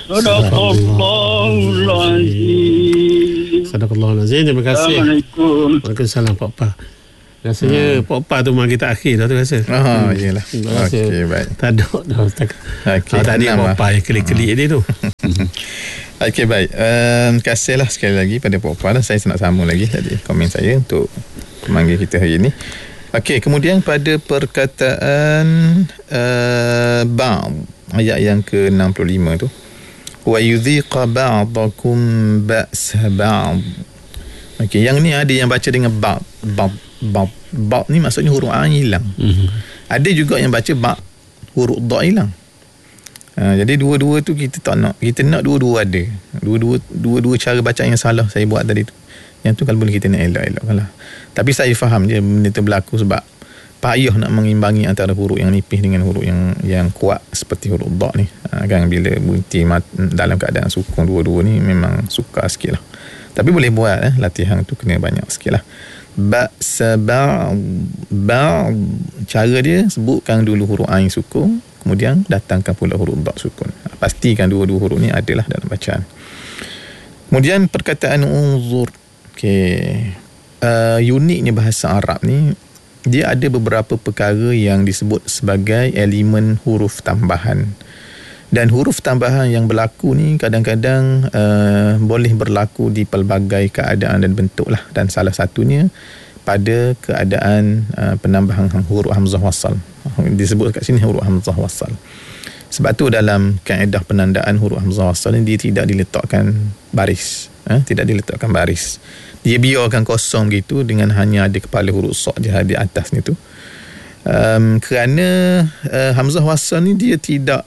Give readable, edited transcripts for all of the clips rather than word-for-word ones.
Sadaqallahul azim. Sadaqallahul azim. Terima kasih. Assalamualaikum. Waalaikumsalam Pak Pa. Rasanya Pak Pa tu memang kita akhir dah tu rasa. Iyalah. Okey, baik. Tak ada dah. Okey. Tadi Pak Pa yang kelik-kelik dia tu. Okey, baik. Terima kasihlah sekali lagi pada Pak Pa. Saya nak sambung lagi tadi komen saya untuk pemanggil kita hari ini. Okey, kemudian pada perkataan ba'd, ayat yang ke-65 tu, wa yudhiqa ba'dakum ba'sa ba'd. Okey, yang ni ada yang baca dengan ba'd ni maksudnya huruf a hilang. Ada juga yang baca ba'd huruf dha hilang. Jadi dua-dua tu kita tak nak. Kita nak dua-dua ada. Dua-dua cara baca yang salah saya buat tadi tu. Yang tu kalau boleh kita nak elak-elakkanlah. Tapi saya faham je benda tu berlaku sebab payah nak mengimbangi antara huruf yang nipis dengan huruf yang kuat seperti huruf dha ni. Kan bila bunti dalam keadaan sukun dua-dua ni memang sukar sikit lah. Tapi boleh buat latihan tu kena banyak sikit lah. Ba'sa ba'd, cara dia sebutkan dulu huruf ain sukun, kemudian datangkan pula huruf dha sukun. Pastikan dua-dua huruf ni adalah dalam bacaan. Kemudian perkataan unzur. Okey. Uniknya bahasa Arab ni, dia ada beberapa perkara yang disebut sebagai elemen huruf tambahan. Dan huruf tambahan yang berlaku ni kadang-kadang boleh berlaku di pelbagai keadaan dan bentuk lah. Dan salah satunya pada keadaan penambahan huruf hamzah wasal. Disebut kat sini huruf hamzah wasal. Sebab tu dalam kaedah penandaan huruf hamzah wasal ni dia tidak diletakkan baris. Tidak diletakkan baris. Dia biarkan kosong gitu dengan hanya ada kepala huruf sa di atas ni tu. Kerana hamzah wasal ni dia tidak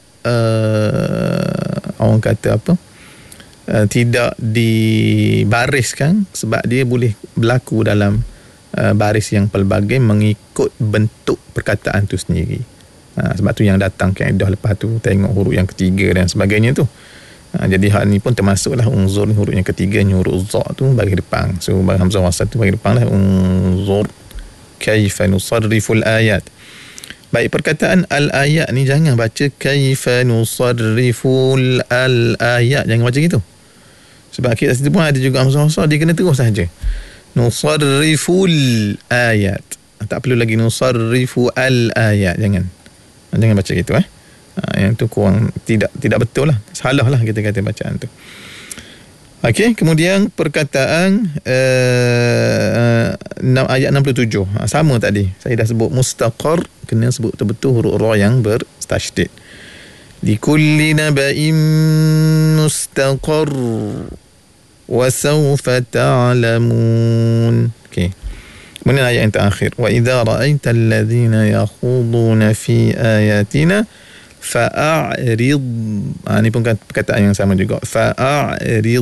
orang kata apa, tidak dibariskan sebab dia boleh berlaku dalam baris yang pelbagai mengikut bentuk perkataan tu sendiri. Sebab tu yang datang kaedah lepas tu tengok huruf yang ketiga dan sebagainya tu. Jadi hal ni pun termasuklah unzur ni, huruf yang ketiga ni huruf za tu bagi depan. So bagi hamzah wasal tu bagi depan lah, unzur kaifa nusarriful ayat. Baik, perkataan al-ayat ni jangan baca kaifa nusarriful al-ayat, jangan baca gitu. Sebab kita situ pun ada juga hamzah wasal, dia kena terus saja. Nusarriful ayat. Tak perlu lagi nusarrifu al-ayat, jangan baca gitu yang tu kurang tidak betul lah, salah lah kita kata bacaan tu. Okey, kemudian perkataan ayat 67 sama tadi saya dah sebut mustaqar, kena sebut betul-betul huruf ra yang bertasydid. Likulli naba'in mustaqar wa sawfa ta'lamun. Okey, kemudian ayat yang terakhir, wa idza ra'aita alladhina yakhuduna fi ayatina fa'arid. Ini pun perkataan yang sama juga, fa'arid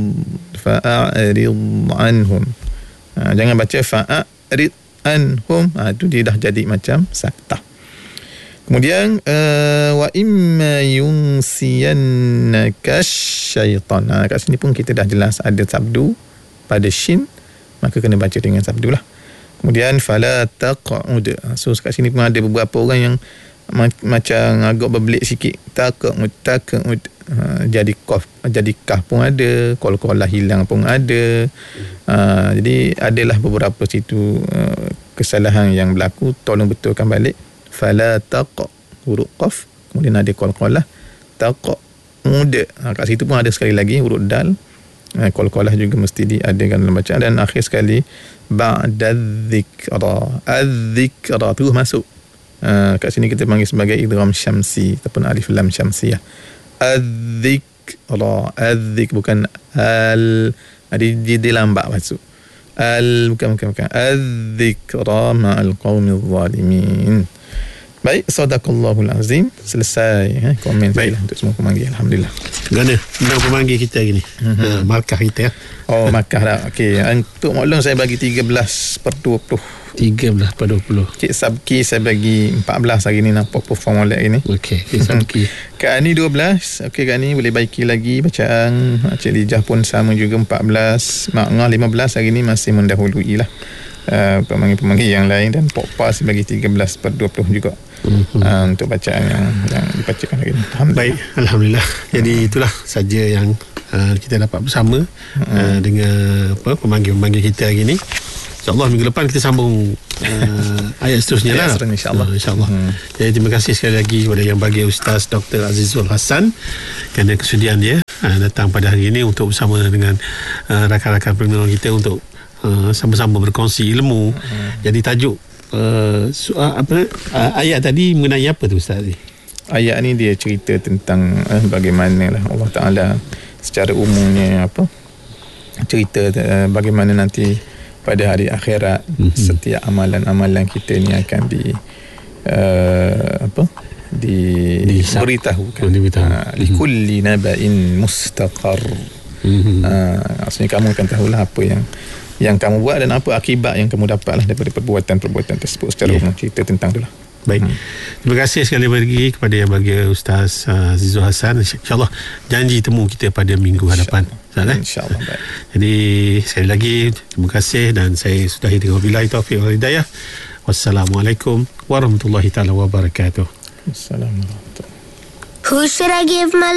anhum. Jangan baca fa'arid anhum, itu dia dah jadi macam saktah. Kemudian wa imma yunsiyannaka syaitan. Kat sini pun kita dah jelas ada sabdu pada shin, maka kena baca dengan sabdu lah. Kemudian fala taq'ud. So kat sini pun ada beberapa orang yang macam agak berbelik sikit, taq'ud jadi qaf, jadi kaf pun ada, qalqalah hilang pun ada. Jadi adalah beberapa situ kesalahan yang berlaku, tolong betulkan balik. Fala taq, huruf qaf, kemudian ada qalqalah, taq'ud. Kat situ pun ada sekali lagi huruf dal, qalqalah juga mesti diadakan dalam bacaan. Dan akhir sekali ba'da dzikra, az-dzikra terus masuk. Kat sini kita panggil sebagai idgham syamsi ataupun alif lam syamsiyah. Az-dzikra, az-zik bukan al, dia lambat masuk. Bukan az-dzikra ma'al qaumil zalimin. Baik, sadaqallahul azim. Selesai komen saya untuk semua pemanggil. Alhamdulillah. Gana nama pemanggil kita hari ni. Markah kita. Oh, markah dah. Okey, untuk maklum saya bagi 13/20. 13/20. Cik Sabki saya bagi 14 hari ni, nampak perform oleh hari ni. Okey, Cik Sabki. Kak Ani 12. Okey, Kak Ani boleh baiki lagi bacaan. Cik Lijah pun sama juga 14. Mak Ngah 15 hari ni masih mendahului lah pemanggil-pemanggil yang lain. Dan Pok Pa saya bagi 13/20 juga. untuk bacaan yang dibacakan hari ini. Alhamdulillah. Baik, Alhamdulillah. Jadi itulah saja yang kita dapat bersama dengan pemanggil-pemanggil kita hari ini. InsyaAllah minggu depan kita sambung ayat seterusnya lah. InsyaAllah. InsyaAllah. Jadi terima kasih sekali lagi kepada Yang Bahagia Ustaz Dr. Azizul Hasan kerana kesudian dia datang pada hari ini untuk bersama dengan rakan-rakan pendengar kita untuk sama-sama berkongsi ilmu. Jadi tajuk ayat tadi mengenai apa tu Ustaz? Ayat ni dia cerita tentang bagaimana lah Allah Ta'ala secara umumnya cerita bagaimana nanti pada hari akhirat setiap amalan-amalan kita ni akan diberitahukan. Likulli naba'in mustaqar. Maksudnya kamu akan tahulah apa yang kamu buat dan apa akibat yang kamu dapatlah daripada perbuatan-perbuatan tersebut. Secara umum cerita tentang itulah. Baik. Terima kasih sekali lagi kepada Yang Bahagia Ustaz Azizul Hasan. InsyaAllah janji temu kita pada minggu hadapan. InsyaAllah. Baik. Jadi sekali lagi terima kasih dan saya sudahi dengan wabillahi taufiq wal hidayah. Wassalamualaikum warahmatullahi taala wabarakatuh. Assalamualaikum. Who should I give my